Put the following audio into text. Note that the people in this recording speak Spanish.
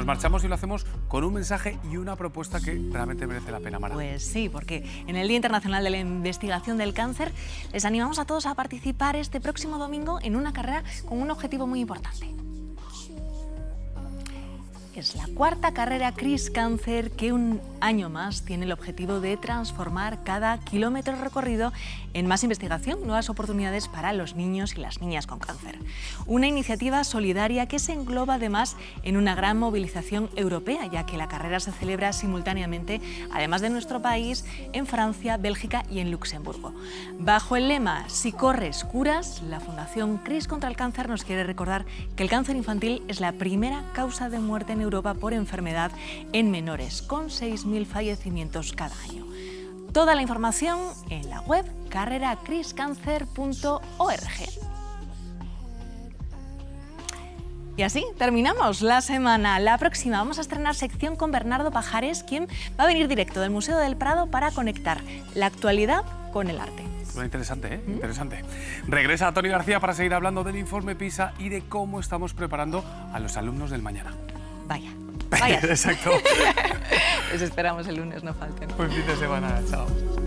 nos marchamos y lo hacemos con un mensaje y una propuesta que realmente merece la pena, Mara. Pues sí, porque en el Día Internacional de la Investigación del Cáncer les animamos a todos a participar este próximo domingo en una carrera con un objetivo muy importante. Es la cuarta carrera CRIS Cáncer que un año más tiene el objetivo de transformar cada kilómetro recorrido en más investigación, nuevas oportunidades para los niños y las niñas con cáncer. Una iniciativa solidaria que se engloba además en una gran movilización europea, ya que la carrera se celebra simultáneamente, además de nuestro país, en Francia, Bélgica y en Luxemburgo. Bajo el lema "Si corres, curas", la Fundación CRIS contra el Cáncer nos quiere recordar que el cáncer infantil es la primera causa de muerte en Europa por enfermedad en menores, con 6.000 fallecimientos cada año. Toda la información en la web carreracriscancer.org. Y así terminamos la semana. La próxima vamos a estrenar sección con Bernardo Pajares, quien va a venir directo del Museo del Prado para conectar la actualidad con el arte. Interesante, ¿eh? Interesante. Regresa Toni García para seguir hablando del informe PISA y de cómo estamos preparando a los alumnos del mañana. Vaya. Exacto. Les esperamos el lunes, no falten. Buen fin de semana. Chao.